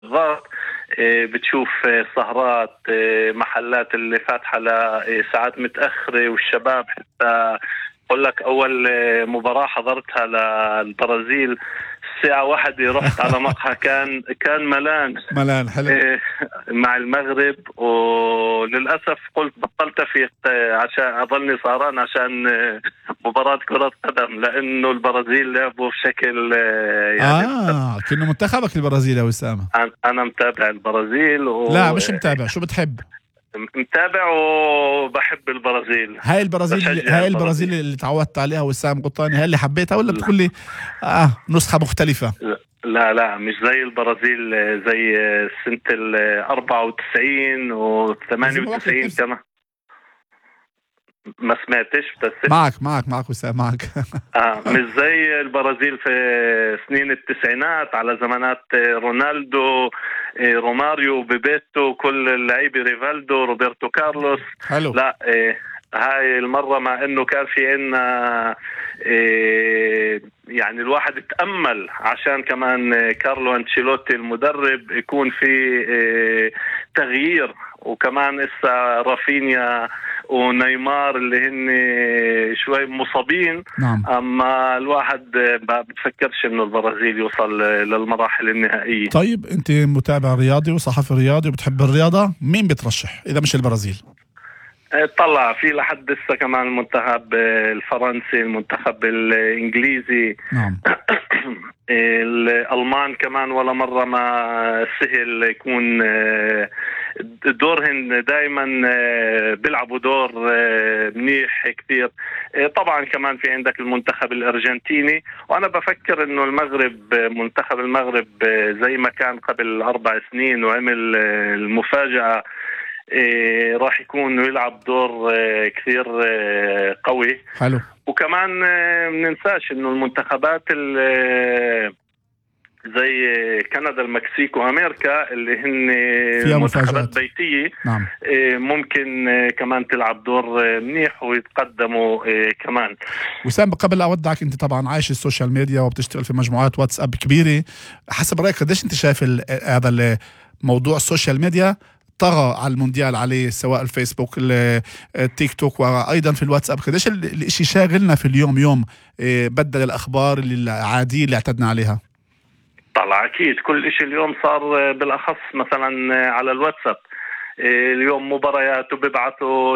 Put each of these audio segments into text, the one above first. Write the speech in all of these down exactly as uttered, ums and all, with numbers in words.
بالضبط. آه، بتشوف آه، سهرات، آه، محلات اللي فاتحة لساعات متأخرة، والشباب حتى أقول لك أول آه، مباراة حضرتها للبرازيل الساعة واحدة رحت على مقهى كان كان ملان ملان حلو. آه، مع المغرب، وللأسف قلت بطلت أفيق آه، عشان أظلني سهران عشان آه، مباراة كرة قدم، لأنه البرازيل لعبوا بشكل آه، يعني اه كأنه منتخبك البرازيل يا وسامة. أنا أنا متابع البرازيل لا مش متابع، شو بتحب؟ ومتابع وبحب البرازيل. هاي البرازيل بشجع هاي البرازيل البرازيل. اللي تعودت عليها وسام قطاني، هاي اللي حبيتها ولا بتقول لي اه نسخة مختلفة؟ لا لا مش زي البرازيل، زي سنة ال أربعة وتسعين و ثمانية لازم وقت وتسعين نفس. كمان. ما سمعتش بس. معك معك معك وسام معك. آه مش زي البرازيل في سنين التسعينات على زمانات رونالدو، آه، روماريو، بيبيتو، كل اللعيبة، ريفالدو، روبرتو كارلوس. حلو. لا آه هاي المرة مع انه كان في عنا آه يعني الواحد اتأمل عشان كمان آه، كارلو أنشيلوتي المدرب يكون في آه تغيير، وكمان اسا رافينيا ونيمار اللي هن شوي مصابين. نعم. اما الواحد ما بتفكرش انه البرازيل يوصل للمراحل النهائية. طيب انت متابع رياضي وصحفي رياضي وبتحب الرياضة، مين بترشح اذا مش البرازيل؟ طلع في لحد لسه كمان المنتخب الفرنسي، المنتخب الانجليزي. نعم. الالمان كمان ولا مرة ما سهل يكون دورهن، دائما بيلعبوا دور منيح كثير. طبعا كمان في عندك المنتخب الارجنتيني، وانا بفكر انه المغرب، منتخب المغرب زي ما كان قبل اربع سنين وعمل المفاجأة، إيه راح يكون يلعب دور إيه كثير إيه قوي. حلو. وكمان إيه مننساش انه المنتخبات زي كندا، المكسيك، وامريكا اللي هن منتخبات بيتيه. نعم. إيه ممكن إيه كمان تلعب دور إيه منيح ويتقدموا إيه كمان. وسام قبل لا اودعك، انت طبعا عايش السوشيال ميديا وبتشتغل في مجموعات واتساب كبيره، حسب رايك قديش انت شايف هذا الموضوع السوشيال ميديا طغى على المونديال عليه، سواء الفيسبوك، التيك توك، وايضا في الواتساب؟ قديش الشيء شاغلنا في اليوم يوم، بدل الاخبار العاديه اللي اعتدنا عليها؟ طلع اكيد كل إشي اليوم صار بالاخص مثلا على الواتساب. اليوم مباريات وبيبعثوا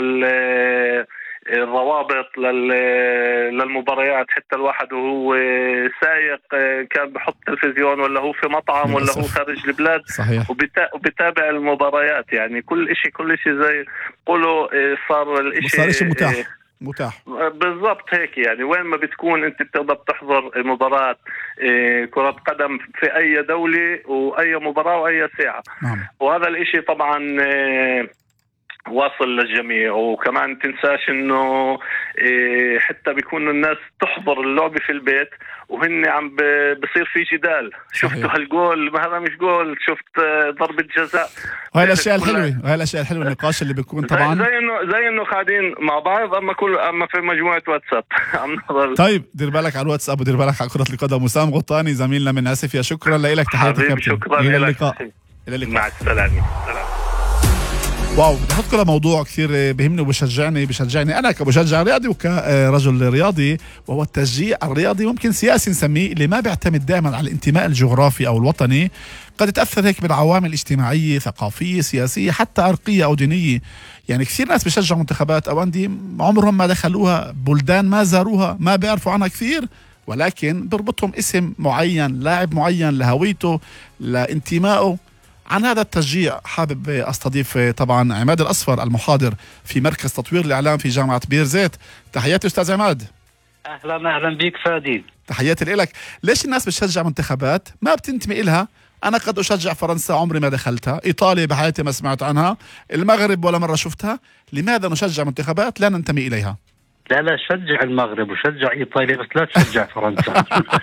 الروابط للمباريات، حتى الواحد وهو سايق كان بحط تلفزيون ولا هو في مطعم ولا هو خارج البلاد. صحيح. وبتابع المباريات. يعني كل إشي كل إشي زي قولوا صار الإشي صار إشي متاح متاح بالضبط هيك. يعني وين ما بتكون انت بتقدر تحضر مباراة إيه كرة قدم في اي دولة واي مباراة واي ساعة. نعم. وهذا الاشي طبعا إيه واصل للجميع. وكمان تنساش انه إيه حتى بيكونوا الناس تحضر اللعبة في البيت وهن عم بصير في جدال. شفتوا هالجول، هذا مش جول، شفت ضربة جزاء. وهي الاشياء الحلوه وهي الاشياء الحلوه النقاش اللي بيكون طبعا زي, زي انه زي انه قاعدين مع بعض، اما كل اما في مجموعه واتساب. طيب دير بالك على الواتساب ودير بالك على كره القدم. وسام غطاني زميلنا من اسفيا، شكرا لك، تحياتي كابتن. شكرا الى لك. اللقاء. الى اللقاء. مع السلامه. واو، بدي احط كل موضوع كثير بهمني وبشجعني بشجعني انا كمشجع رياضي وكرجل رياضي، وهو التشجيع الرياضي، ممكن سياسي نسميه، اللي ما بيعتمد دائما على الانتماء الجغرافي او الوطني. قد تاثر هيك بالعوامل الاجتماعيه، ثقافيه، سياسيه، حتى عرقيه او دينيه. يعني كثير ناس بيشجعوا منتخبات او انديه عمرهم ما دخلوها، بلدان ما زاروها، ما بيعرفوا عنها كثير، ولكن بربطهم اسم معين، لاعب معين، لهويته، لانتمائه. عن هذا التشجيع حابب استضيف طبعا عماد الأصفر، المحاضر في مركز تطوير الإعلام في جامعة بيرزيت. تحياتي أستاذ عماد. أهلا أهلا بك فادي. تحياتي لك. ليش الناس بتشجع منتخبات ما بتنتمي إلها؟ أنا قد أشجع فرنسا، عمري ما دخلتها. إيطاليا بحياتي ما سمعت عنها. المغرب ولا مرة شفتها. لماذا نشجع منتخبات لا ننتمي إليها؟ لا لا شجع المغرب وشجع إيطاليا، بس لا تشجع فرنسا.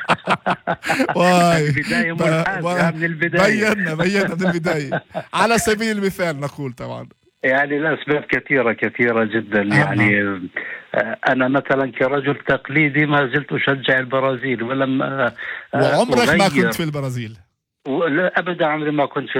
واي البداية منحازة من البداية. بينا بينا من البداية. على سبيل المثال نقول طبعا يعني الأسباب كثيرة كثيرة جدا. يعني أنا مثلا كرجل تقليدي ما زلت أشجع البرازيل، ولم وعمرك ما كنت في البرازيل؟ ولا ابدا عمري ما كنت في